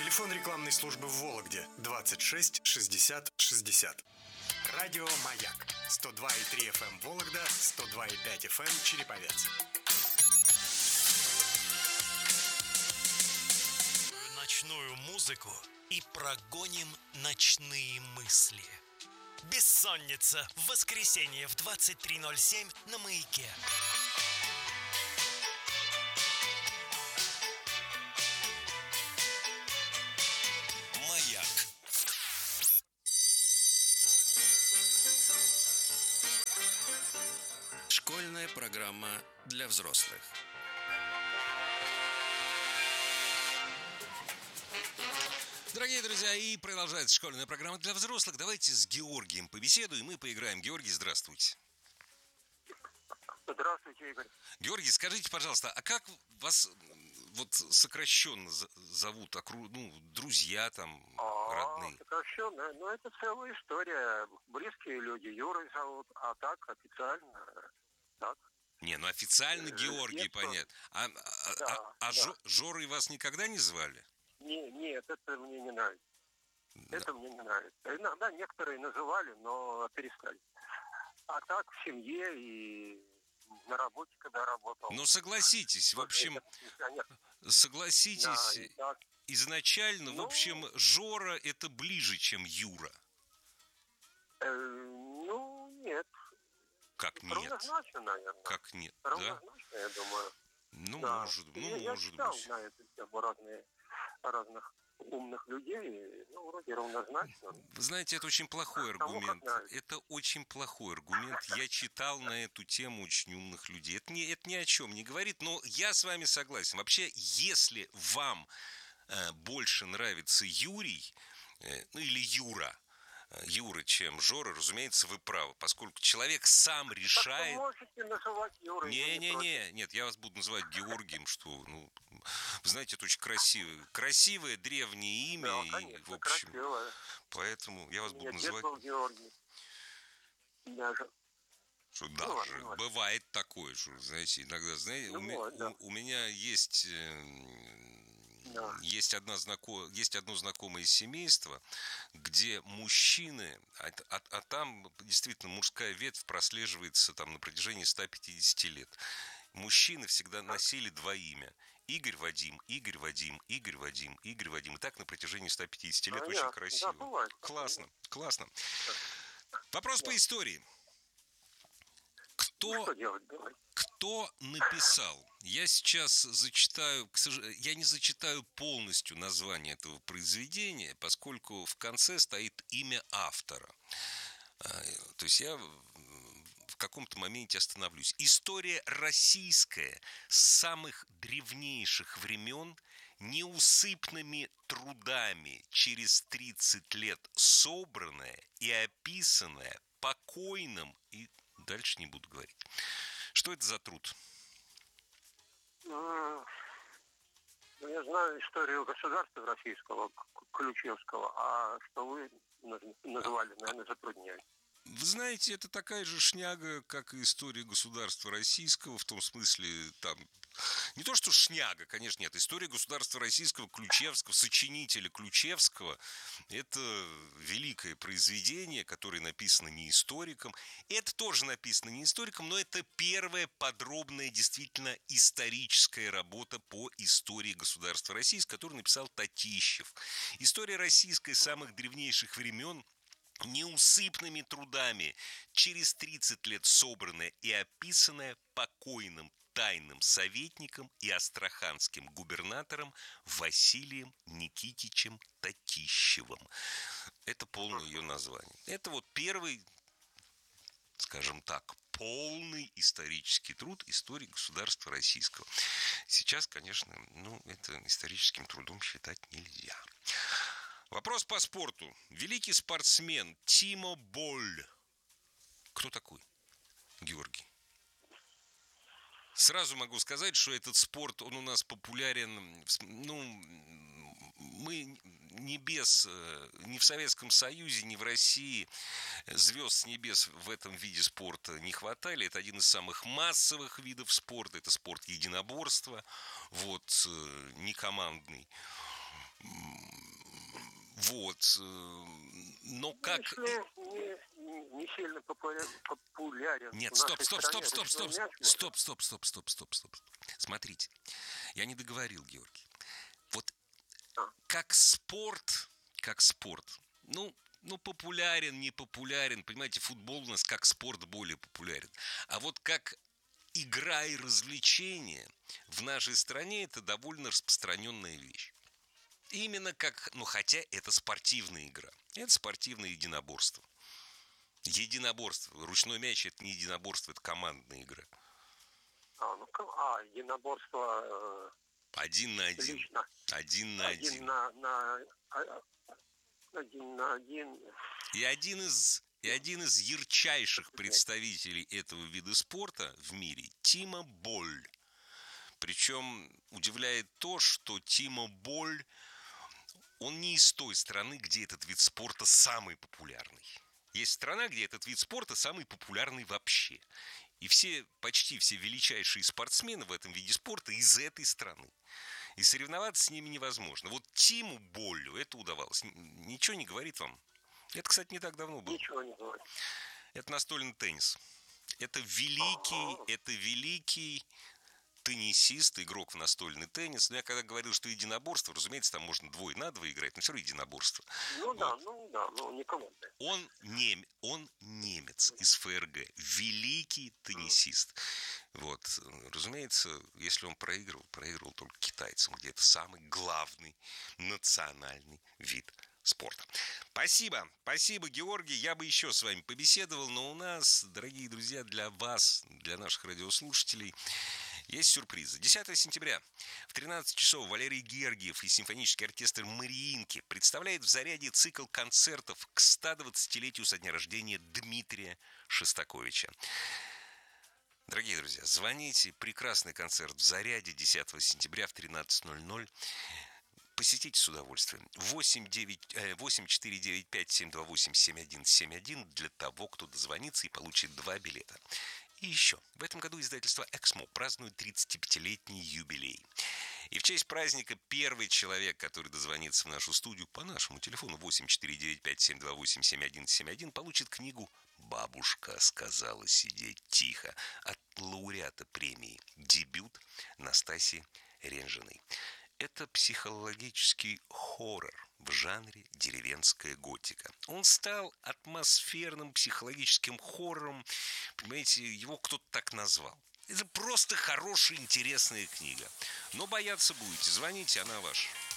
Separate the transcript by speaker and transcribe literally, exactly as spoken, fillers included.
Speaker 1: Телефон рекламной службы в Вологде двадцать шесть шестьдесят шестьдесят. Радио «Маяк» сто два и три эф эм Вологда, сто два и пять эф эм Череповец.
Speaker 2: Ночную музыку и прогоним ночные мысли. Бессонница в воскресенье в двадцать три ноль семь на Маяке. Маяк.
Speaker 3: Школьная программа для взрослых. Дорогие друзья, и продолжается школьная программа для взрослых. Давайте с Георгием побеседуем и поиграем. Георгий, здравствуйте.
Speaker 4: Здравствуйте, Игорь.
Speaker 3: Георгий, скажите, пожалуйста, а как вас вот сокращенно зовут, ну, друзья там,
Speaker 4: а,
Speaker 3: родные?
Speaker 4: Сокращенно? Ну, это целая история. Близкие люди Юрой зовут, а так официально так.
Speaker 3: Не, ну официально э, Георгий, детство. Понятно. А,
Speaker 4: да,
Speaker 3: а, а да. Жорой вас никогда не звали?
Speaker 4: Не, нет, это мне не нравится. Да. Это мне не нравится. Иногда некоторые называли, но перестали. А так в семье и на работе, когда работал.
Speaker 3: Ну, согласитесь, в общем, согласитесь, да, изначально, ну, в общем, Жора это ближе, чем Юра.
Speaker 4: Э, ну, нет.
Speaker 3: Как нет?
Speaker 4: Равнозначно, наверное.
Speaker 3: Как нет,
Speaker 4: Равнозначно,
Speaker 3: да?
Speaker 4: я думаю.
Speaker 3: Ну,
Speaker 4: да.
Speaker 3: может, ну,
Speaker 4: я,
Speaker 3: может
Speaker 4: я читал
Speaker 3: быть.
Speaker 4: на эту тему разные, разных умных людей, ну, вроде равнозначно.
Speaker 3: Вы знаете, это очень плохой аргумент. Это очень плохой аргумент. Я читал на эту тему очень умных людей. Это, не, это ни о чем не говорит, но я с вами согласен. Вообще, если вам э, больше нравится Юрий, э, ну или Юра, Юра, чем Жора, разумеется, вы правы, поскольку человек сам решает...
Speaker 4: Так вы можете называть Юрой.
Speaker 3: Не-не-не, нет, я вас буду называть Георгием, что, ну, вы знаете, это очень красивое, красивое древнее имя,
Speaker 4: да,
Speaker 3: и,
Speaker 4: конечно,
Speaker 3: в общем,
Speaker 4: красивое.
Speaker 3: Поэтому я вас
Speaker 4: Нет,
Speaker 3: буду называть...
Speaker 4: Был Георгий. Даже.
Speaker 3: Что ну, даже, ладно, бывает ладно. Такое, что, знаете, иногда, знаете, ну, у, вот, да. у, у меня есть... Да. Есть, одна знако... есть одно знакомое семейство, где мужчины, а, а, а там действительно мужская ветвь прослеживается там, на протяжении ста пятидесяти лет. Мужчины всегда носили два имя. Игорь Вадим, Игорь Вадим, Игорь Вадим, Игорь Вадим. И так на протяжении ста пятидесяти лет. А очень я, красиво. Да, бывает, классно, классно. Вопрос да. по истории. Кто...
Speaker 4: Ну, что делать, давай.
Speaker 3: Кто написал? Я сейчас зачитаю, к сожалению, я не зачитаю полностью название этого произведения, поскольку в конце стоит имя автора. То есть я в каком-то моменте остановлюсь. История российская с самых древнейших времен, неусыпными трудами через тридцать лет собранная и описанная покойным, и дальше не буду говорить. Что это за труд?
Speaker 4: Ну, я знаю историю государства российского, Ключевского, а что вы называли, наверное, затрудняет.
Speaker 3: Вы знаете, это такая же шняга, как и история государства российского, в том смысле, там, не то что шняга, конечно, нет, история государства российского, Ключевского, сочинителя Ключевского, это великое произведение, которое написано не историком, это тоже написано не историком, но это первая подробная, действительно историческая работа по истории государства российского, которую написал Татищев. История российская с самых древнейших времен, неусыпными трудами, через тридцать лет собранная и описанная покойным тайным советником и астраханским губернатором Василием Никитичем Татищевым. Это полное ее название. Это вот первый, скажем так, полный исторический труд истории государства российского. Сейчас, конечно, ну, это историческим трудом считать нельзя. Вопрос по спорту. Великий спортсмен Тимо Боль. Кто такой, Георгий? Сразу могу сказать, что этот спорт, он у нас популярен, ну, мы не без, ни в Советском Союзе, ни в России звезд с небес в этом виде спорта не хватали. Это один из самых массовых видов спорта, это спорт единоборства, вот, не командный. Вот. Но как...
Speaker 4: Не, не, не сильно популярен.
Speaker 3: Нет, стоп, стоп, стоп, стоп, стоп, стоп, стоп, стоп, стоп, стоп, стоп. Смотрите, я не договорил, Георгий. Вот а. как спорт, как спорт, ну, ну, популярен, не популярен, понимаете, футбол у нас как спорт более популярен. А вот как игра и развлечение в нашей стране это довольно распространенная вещь. Именно как, ну, хотя это спортивная игра, это спортивное единоборство. Единоборство. Ручной мяч – это не единоборство, это командная игра.
Speaker 4: А, ну, а единоборство... Э,
Speaker 3: один на один.
Speaker 4: Лично.
Speaker 3: Один на один.
Speaker 4: Один на, на, один на один.
Speaker 3: И один из... И один из ярчайших представителей этого вида спорта в мире – Тимо Боль. Причем удивляет то, что Тимо Боль, он не из той страны, где этот вид спорта самый популярный. Есть страна, где этот вид спорта самый популярный вообще. И все, почти все величайшие спортсмены в этом виде спорта из этой страны. И соревноваться с ними невозможно. Вот Тиму Боллю это удавалось. Ничего не говорит вам? Это, кстати, не так давно было.
Speaker 4: Ничего не говорит.
Speaker 3: Это настольный теннис. Это великий, А-а-а. это великий теннисист, игрок в настольный теннис. Но я когда говорил, что единоборство, разумеется, там можно двое на два играть, но все равно единоборство.
Speaker 4: Ну вот. да, ну да, ну не командное.
Speaker 3: Он, нем, он немец из ФРГ, великий теннисист. Вот, разумеется, если он проигрывал, проигрывал только китайцам, где это самый главный национальный вид спорта. Спасибо, спасибо, Георгий. Я бы еще с вами побеседовал, но у нас, дорогие друзья, для вас, для наших радиослушателей, есть сюрпризы. десятого сентября в тринадцать часов Валерий Гергиев и симфонический оркестр Мариинки представляет в «Заряде» цикл концертов к ста двадцатилетию со дня рождения Дмитрия Шостаковича. Дорогие друзья, звоните. Прекрасный концерт в «Заряде» десятого сентября в тринадцать ноль ноль. Посетите с удовольствием. восемь четыре девять пять семь два восемь семь один семь один для того, кто дозвонится и получит два билета. И еще, в этом году издательство «Эксмо» празднует тридцатипятилетний юбилей. И в честь праздника первый человек, который дозвонится в нашу студию по нашему телефону восемь четыре девять пять семь два восемь семь один семь один, получит книгу «Бабушка сказала сидеть тихо» от лауреата премии «Дебют» Настасьи Ренжиной. Это психологический хоррор в жанре деревенская готика. Он стал атмосферным психологическим хоррором. Понимаете, его кто-то так назвал. Это просто хорошая, интересная книга. Но бояться будете. Звоните, она ваша.